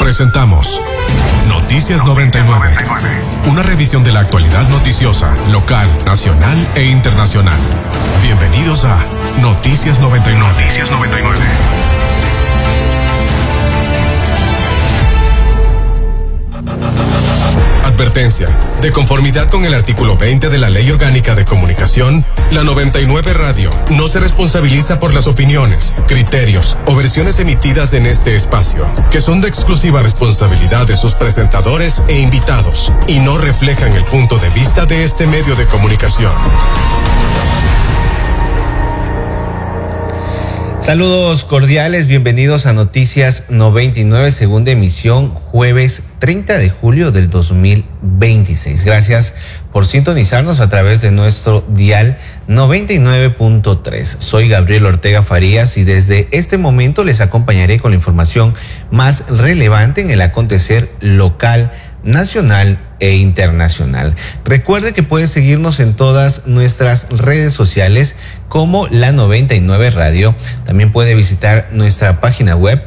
Presentamos Noticias 99, una revisión de la actualidad noticiosa, local, nacional e internacional. Bienvenidos a Noticias 99. Noticias 99. Advertencia. De conformidad con el artículo 20 de la Ley Orgánica de Comunicación, la 99 Radio no se responsabiliza por las opiniones, criterios o versiones emitidas en este espacio, que son de exclusiva responsabilidad de sus presentadores e invitados, y no reflejan el punto de vista de este medio de comunicación. Saludos cordiales, bienvenidos a Noticias 99, segunda emisión, jueves 30 de julio del 2026. Gracias por sintonizarnos a través de nuestro dial 99.3. Soy Gabriel Ortega Farías y desde este momento les acompañaré con la información más relevante en el acontecer local, nacional e internacional. Recuerde que puede seguirnos en todas nuestras redes sociales como La 99 Radio. También puede visitar nuestra página web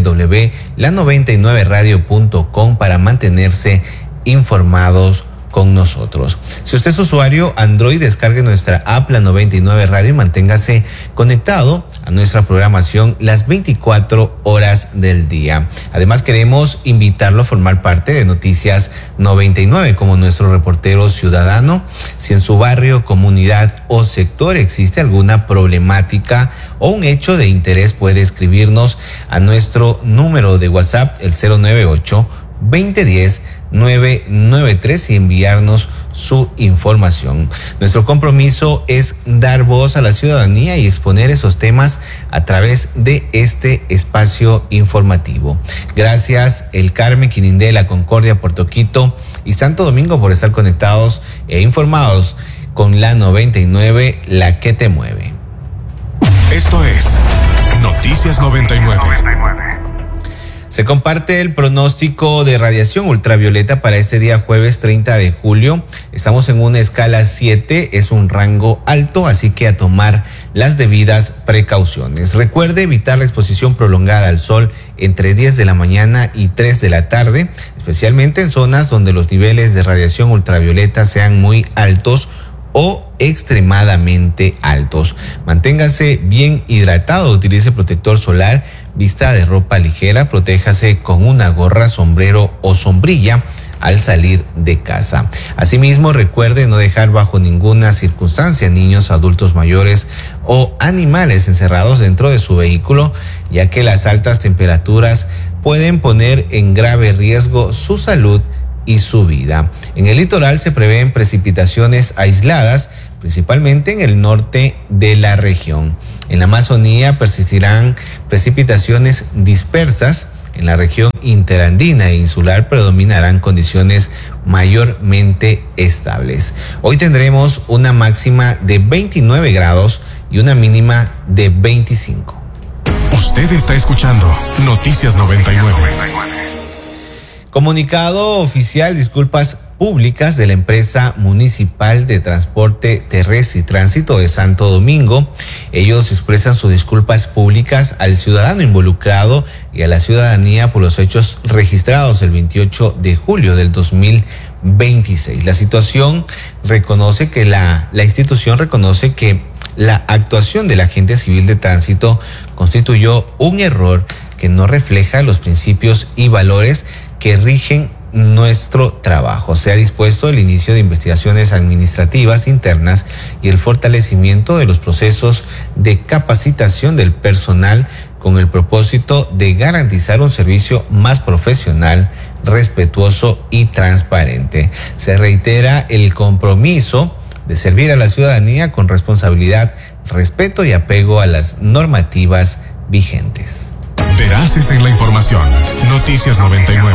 www.la99radio.com para mantenerse informados con nosotros. Si usted es usuario Android, descargue nuestra app La 99 Radio y manténgase conectado a nuestra programación las 24 horas del día. Además, queremos invitarlo a formar parte de Noticias 99 como nuestro reportero ciudadano. Si en su barrio, comunidad o sector existe alguna problemática o un hecho de interés, puede escribirnos a nuestro número de WhatsApp, el 098-2010-993 y enviarnos su información. Nuestro compromiso es dar voz a la ciudadanía y exponer esos temas a través de este espacio informativo. Gracias El Carmen, Quinindé, La Concordia, Puerto Quito y Santo Domingo por estar conectados e informados con La 99, la que te mueve. Esto es Noticias 99. Se comparte el pronóstico de radiación ultravioleta para este día jueves 30 de julio. Estamos en una escala 7, es un rango alto, así que a tomar las debidas precauciones. Recuerde evitar la exposición prolongada al sol entre 10 de la mañana y 3 de la tarde, especialmente en zonas donde los niveles de radiación ultravioleta sean muy altos o extremadamente altos. Manténgase bien hidratado, utilice protector solar, vista de ropa ligera, protéjase con una gorra, sombrero o sombrilla al salir de casa. Asimismo, recuerde no dejar bajo ninguna circunstancia niños, adultos mayores o animales encerrados dentro de su vehículo, ya que las altas temperaturas pueden poner en grave riesgo su salud y su vida. En el litoral se prevén precipitaciones aisladas, principalmente en el norte de la región. En la Amazonía persistirán precipitaciones dispersas. En la región interandina e insular predominarán condiciones mayormente estables. Hoy tendremos una máxima de 29 grados y una mínima de 25. Usted está escuchando Noticias 99. Comunicado oficial, disculpas públicas de la empresa municipal de transporte terrestre y tránsito de Santo Domingo. Ellos expresan sus disculpas públicas al ciudadano involucrado y a la ciudadanía por los hechos registrados el 28 de julio del 2026. La situación reconoce que la institución reconoce que la actuación del agente civil de tránsito constituyó un error que no refleja los principios y valores que rigen nuestro trabajo. Se ha dispuesto el inicio de investigaciones administrativas internas y el fortalecimiento de los procesos de capacitación del personal con el propósito de garantizar un servicio más profesional, respetuoso y transparente. Se reitera el compromiso de servir a la ciudadanía con responsabilidad, respeto y apego a las normativas vigentes. Veraces en la información. Noticias 99.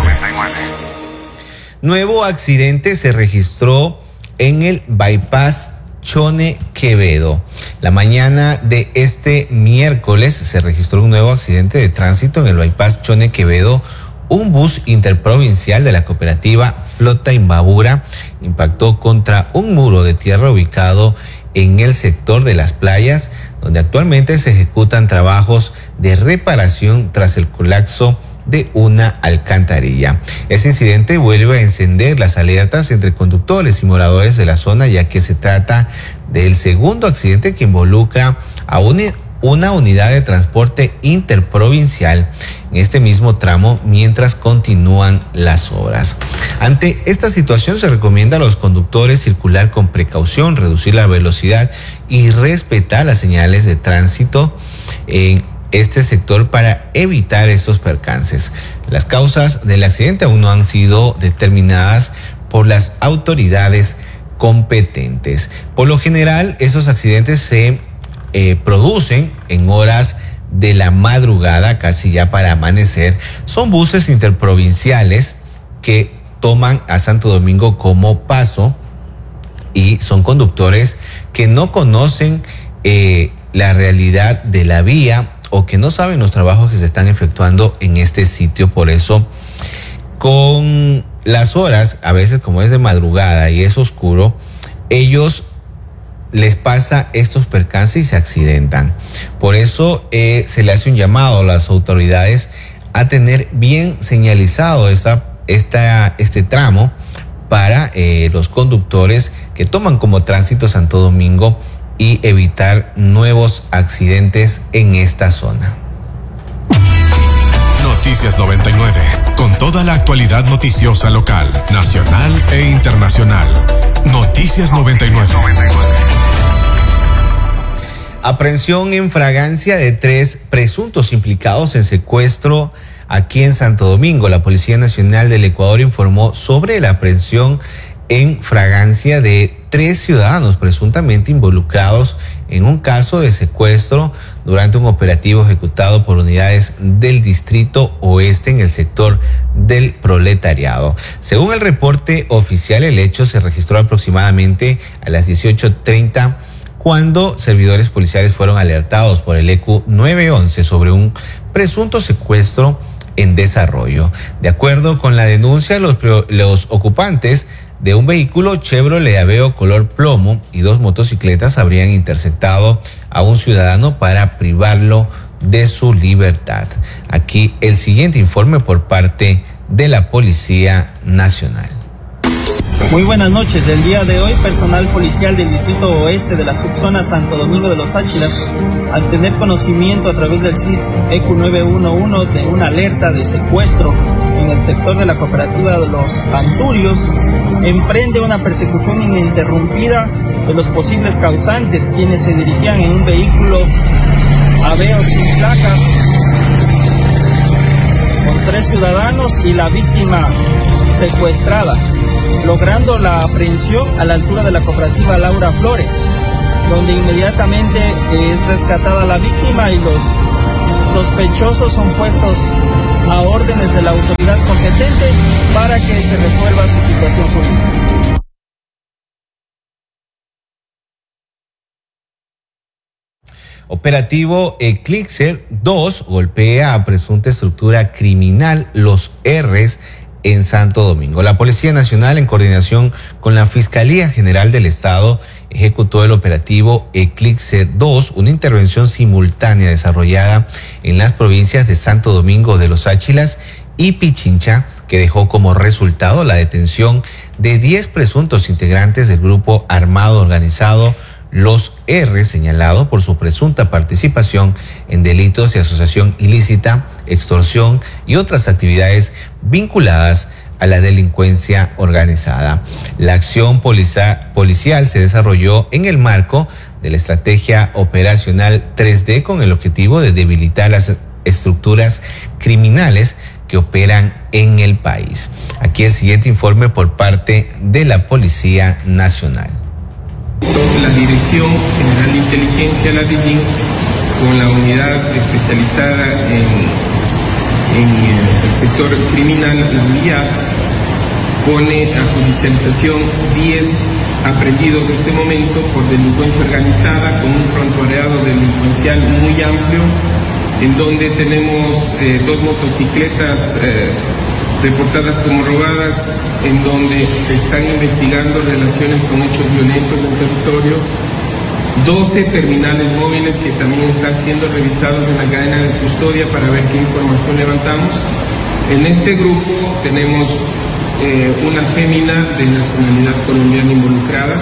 Nuevo accidente se registró en el bypass Chone Quevedo. La mañana de este miércoles se registró un nuevo accidente de tránsito en el bypass Chone Quevedo. Un bus interprovincial de la cooperativa Flota Imbabura impactó contra un muro de tierra ubicado en el sector de las playas, donde actualmente se ejecutan trabajos de reparación tras el colapso de una alcantarilla. Ese incidente vuelve a encender las alertas entre conductores y moradores de la zona, ya que se trata del segundo accidente que involucra a una unidad de transporte interprovincial en este mismo tramo mientras continúan las obras. Ante esta situación se recomienda a los conductores circular con precaución, reducir la velocidad y respetar las señales de tránsito en este sector para evitar estos percances. Las causas del accidente aún no han sido determinadas por las autoridades competentes. Por lo general, esos accidentes se producen en horas de la madrugada, casi ya para amanecer. Son buses interprovinciales que toman a Santo Domingo como paso y son conductores que no conocen la realidad de la vía o que no saben los trabajos que se están efectuando en este sitio. Por eso, con las horas, a veces como es de madrugada y es oscuro, ellos les pasa estos percances y se accidentan. Por eso se le hace un llamado a las autoridades a tener bien señalizado este tramo para los conductores que toman como tránsito Santo Domingo y evitar nuevos accidentes en esta zona. Noticias 99, con toda la actualidad noticiosa local, nacional e internacional. Noticias 99. Aprehensión en fragancia de 3 presuntos implicados en secuestro aquí en Santo Domingo. La Policía Nacional del Ecuador informó sobre la aprehensión en fragancia de 3 ciudadanos presuntamente involucrados en un caso de secuestro durante un operativo ejecutado por unidades del Distrito Oeste en el sector del Proletariado. Según el reporte oficial, el hecho se registró aproximadamente a las 18:30 cuando servidores policiales fueron alertados por el ECU 911 sobre un presunto secuestro en desarrollo. De acuerdo con la denuncia, los ocupantes de un vehículo Chevrolet Aveo color plomo y 2 motocicletas habrían interceptado a un ciudadano para privarlo de su libertad. Aquí el siguiente informe por parte de la Policía Nacional. Muy buenas noches. El día de hoy, personal policial del Distrito Oeste de la subzona Santo Domingo de los Áchilas, al tener conocimiento a través del CIS ECU 911 de una alerta de secuestro en el sector de la cooperativa de los Anturios, emprende una persecución ininterrumpida de los posibles causantes, quienes se dirigían en un vehículo Aveo sin placas con 3 ciudadanos y la víctima secuestrada, logrando la aprehensión a la altura de la cooperativa Laura Flores, donde inmediatamente es rescatada la víctima y los sospechosos son puestos a órdenes de la autoridad competente para que se resuelva su situación jurídica. Operativo Eclipse 2 golpea a presunta estructura criminal Los R's en Santo Domingo. La Policía Nacional, en coordinación con la Fiscalía General del Estado, ejecutó el operativo Eclipse 2, una intervención simultánea desarrollada en las provincias de Santo Domingo de los Áchilas y Pichincha, que dejó como resultado la detención de 10 presuntos integrantes del grupo armado organizado Los R, señalado por su presunta participación en delitos de asociación ilícita, extorsión y otras actividades vinculadas a la delincuencia organizada. La acción policial se desarrolló en el marco de la estrategia operacional 3D con el objetivo de debilitar las estructuras criminales que operan en el país. Aquí el siguiente informe por parte de la Policía Nacional. La Dirección General de Inteligencia, la DIGIN, con la unidad especializada en el sector criminal, la UIA, pone a judicialización 10 aprehendidos en este momento por delincuencia organizada, con un prontuariado delincuencial muy amplio, en donde tenemos 2 motocicletas reportadas como robadas, en donde se están investigando relaciones con hechos violentos en territorio, 12 terminales móviles que también están siendo revisados en la cadena de custodia para ver qué información levantamos, En este grupo tenemos una fémina de nacionalidad colombiana involucrada,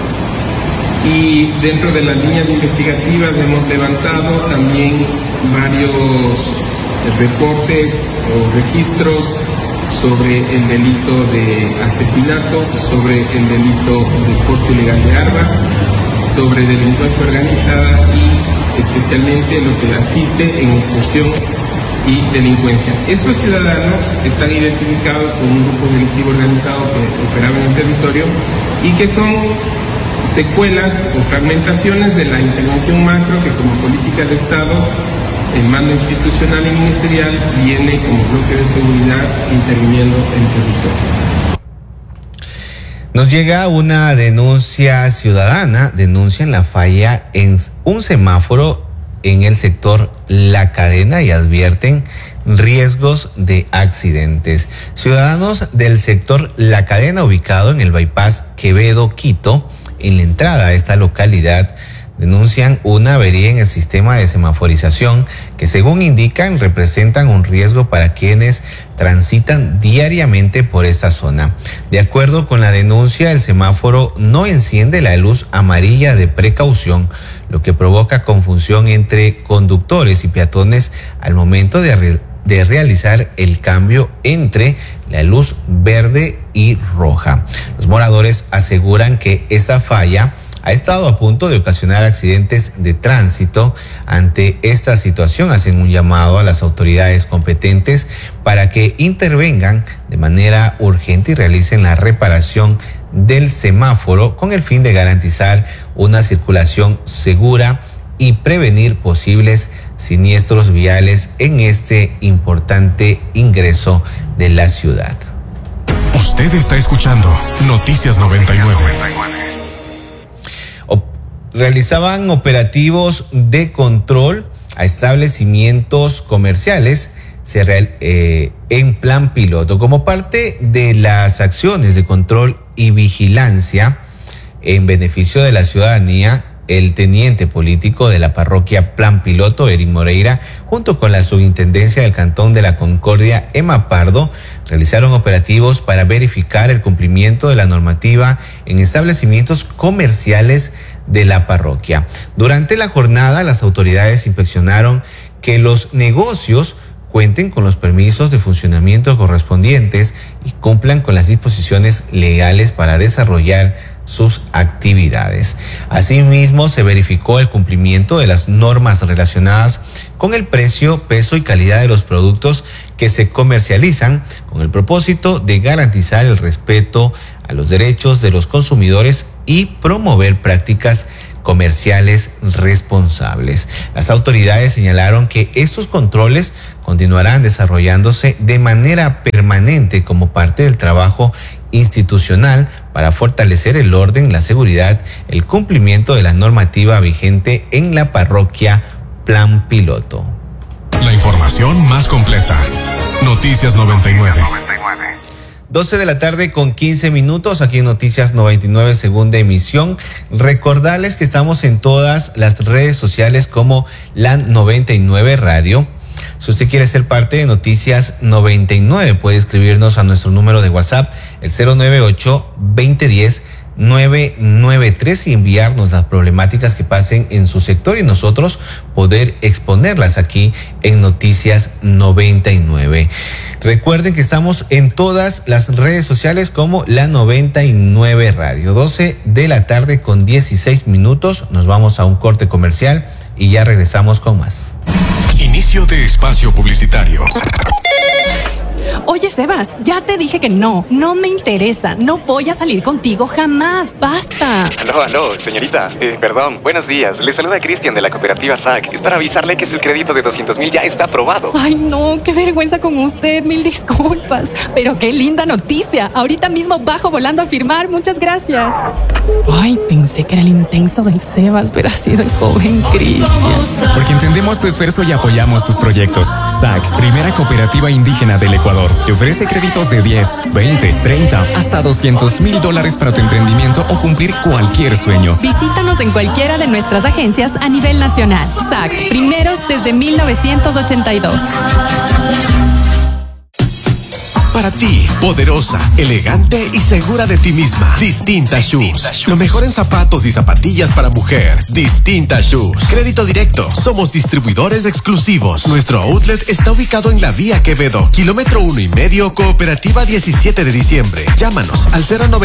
y dentro de las líneas investigativas hemos levantado también varios reportes o registros sobre el delito de asesinato, sobre el delito de porte ilegal de armas, sobre delincuencia organizada y especialmente lo que asiste en extorsión y delincuencia. Estos ciudadanos están identificados con un grupo delictivo organizado que operaba en el territorio y que son secuelas o fragmentaciones de la intervención macro que como política de Estado, el mando institucional y ministerial viene como bloque de seguridad interviniendo en territorio. Nos llega una denuncia ciudadana, denuncian la falla en un semáforo en el sector La Cadena y advierten riesgos de accidentes. Ciudadanos del sector La Cadena, ubicado en el bypass Quevedo-Quito, en la entrada a esta localidad, denuncian una avería en el sistema de semaforización que, según indican, representan un riesgo para quienes transitan diariamente por esta zona. De acuerdo con la denuncia, el semáforo no enciende la luz amarilla de precaución, lo que provoca confusión entre conductores y peatones al momento de realizar el cambio entre la luz verde y roja. Los moradores aseguran que esa falla ha estado a punto de ocasionar accidentes de tránsito. Ante esta situación, hacen un llamado a las autoridades competentes para que intervengan de manera urgente y realicen la reparación del semáforo con el fin de garantizar una circulación segura y prevenir posibles siniestros viales en este importante ingreso de la ciudad. Usted está escuchando Noticias 99. Realizaban operativos de control a establecimientos comerciales en plan piloto. Como parte de las acciones de control y vigilancia en beneficio de la ciudadanía, el teniente político de la parroquia Plan Piloto, Eric Moreira, junto con la subintendencia del Cantón de la Concordia, Emma Pardo, realizaron operativos para verificar el cumplimiento de la normativa en establecimientos comerciales de la parroquia. Durante la jornada, las autoridades inspeccionaron que los negocios cuenten con los permisos de funcionamiento correspondientes y cumplan con las disposiciones legales para desarrollar sus actividades. Asimismo, se verificó el cumplimiento de las normas relacionadas con el precio, peso y calidad de los productos que se comercializan, con el propósito de garantizar el respeto a los derechos de los consumidores y promover prácticas comerciales responsables. Las autoridades señalaron que estos controles continuarán desarrollándose de manera permanente como parte del trabajo institucional para fortalecer el orden, la seguridad, el cumplimiento de la normativa vigente en la parroquia Plan Piloto. La información más completa. Noticias 99. 12 de la tarde con 15 minutos aquí en Noticias 99, segunda emisión. Recordarles que estamos en todas las redes sociales como la 99 Radio. Si usted quiere ser parte de Noticias 99, puede escribirnos a nuestro número de WhatsApp, el 098-2010-993, y enviarnos las problemáticas que pasen en su sector y nosotros poder exponerlas aquí en Noticias 99. Recuerden que estamos en todas las redes sociales como la 99 Radio. 12 de la tarde con 16 minutos. Nos vamos a un corte comercial y ya regresamos con más. Inicio de espacio publicitario. Oye, Sebas, ya te dije que no me interesa, no voy a salir contigo jamás, basta. Aló, señorita, perdón, buenos días, le saluda Cristian de la cooperativa SAC, es para avisarle que su crédito de 200,000 ya está aprobado. Ay, no, qué vergüenza con usted, mil disculpas, pero qué linda noticia, ahorita mismo bajo volando a firmar, muchas gracias. Ay, pensé que era el intenso del Sebas, pero ha sido el joven Cristian. Porque entendemos tu esfuerzo y apoyamos tus proyectos. SAC, primera cooperativa indígena del Ecuador, te ofrece créditos de 10, 20, 30, hasta $200,000 para tu emprendimiento o cumplir cualquier sueño. Visítanos en cualquiera de nuestras agencias a nivel nacional. SAC, primeros desde 1982. Para ti, poderosa, elegante y segura de ti misma. Distinta Shoes. Lo mejor en zapatos y zapatillas para mujer. Distinta Shoes. Crédito directo. Somos distribuidores exclusivos. Nuestro outlet está ubicado en la Vía Quevedo, kilómetro 1,5, Cooperativa 17 de diciembre. Llámanos al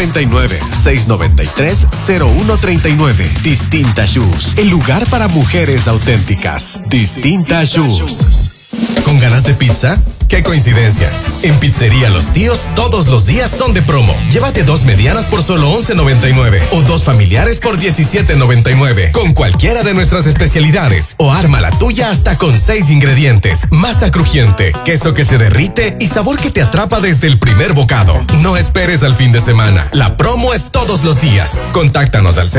099-693-0139. Distinta Shoes. El lugar para mujeres auténticas. Distinta Shoes. ¿Con ganas de pizza? ¡Qué coincidencia! En Pizzería Los Tíos, todos los días son de promo. Llévate 2 medianas por solo $11.99 o 2 familiares por $17.99 con cualquiera de nuestras especialidades. O arma la tuya hasta con 6 ingredientes. Masa crujiente, queso que se derrite y sabor que te atrapa desde el primer bocado. No esperes al fin de semana. La promo es todos los días. Contáctanos al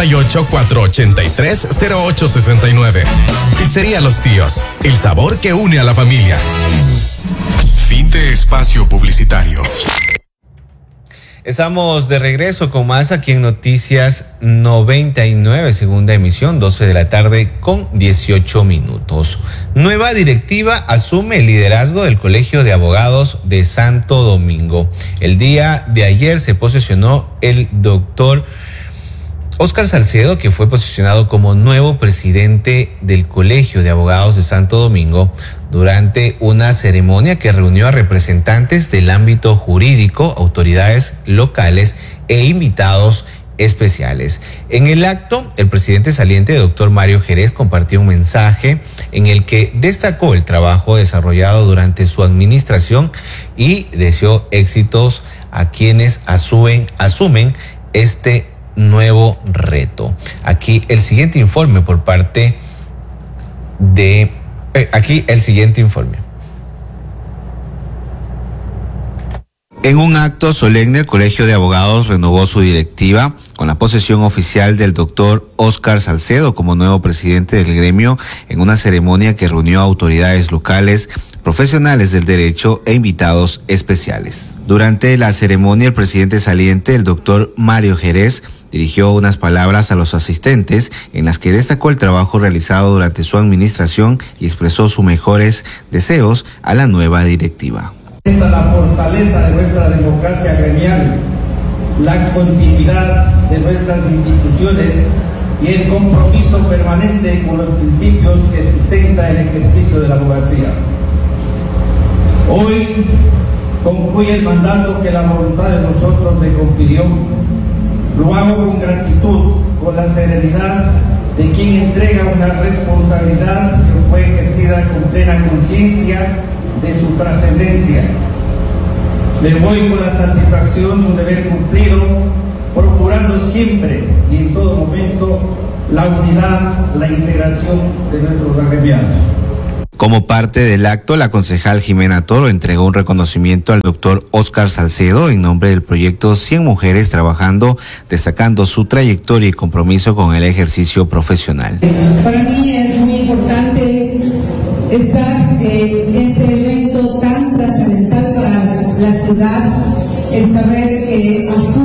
098-483-0869. Pizzería Los Tíos, el sabor que une a la familia. Fin de espacio publicitario. Estamos de regreso con más aquí en Noticias 99, segunda emisión, 12 de la tarde con 18 minutos. Nueva directiva asume el liderazgo del Colegio de Abogados de Santo Domingo. El día de ayer se posesionó el doctor Óscar Salcedo, que fue posicionado como nuevo presidente del Colegio de Abogados de Santo Domingo durante una ceremonia que reunió a representantes del ámbito jurídico, autoridades locales e invitados especiales. En el acto, el presidente saliente, doctor Mario Jerez, compartió un mensaje en el que destacó el trabajo desarrollado durante su administración y deseó éxitos a quienes asumen este nuevo reto. Aquí el siguiente informe por parte de... En un acto solemne, el Colegio de Abogados renovó su directiva con la posesión oficial del doctor Óscar Salcedo como nuevo presidente del gremio en una ceremonia que reunió a autoridades locales, profesionales del derecho e invitados especiales. Durante la ceremonia, el presidente saliente, el doctor Mario Jerez, dirigió unas palabras a los asistentes en las que destacó el trabajo realizado durante su administración y expresó sus mejores deseos a la nueva directiva. La fortaleza de nuestra democracia gremial, la continuidad de nuestras instituciones y el compromiso permanente con los principios que sustenta el ejercicio de la abogacía. Hoy concluye el mandato que la voluntad de nosotros me confirió. Lo hago con gratitud, con la serenidad de quien entrega una responsabilidad que fue ejercida con plena conciencia de su trascendencia. Le voy con la satisfacción de un deber cumplido, procurando siempre y en todo momento la unidad, la integración de nuestros agremiados. Como parte del acto, la concejal Jimena Toro entregó un reconocimiento al doctor Óscar Salcedo en nombre del proyecto 100 Mujeres Trabajando, destacando su trayectoria y compromiso con el ejercicio profesional. Para mí es muy importante estar en este evento tan trascendental para la ciudad, el saber que